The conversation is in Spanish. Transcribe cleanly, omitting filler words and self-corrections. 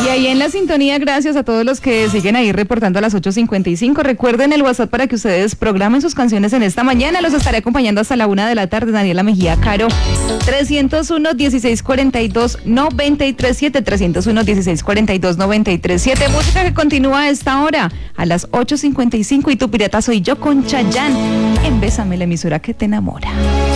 ahí en la sintonía, gracias a todos los que siguen ahí reportando a las 8:55. Recuerden el WhatsApp para que ustedes programen sus canciones en esta mañana. Los estaré acompañando hasta la 1 p.m. Daniela Mejía Caro. 301-1642-937. 301-1642-937. Música que continúa a esta hora, a las 8:55. Y tu pirata soy yo con Chayanne en Bésame, la emisora que te enamora.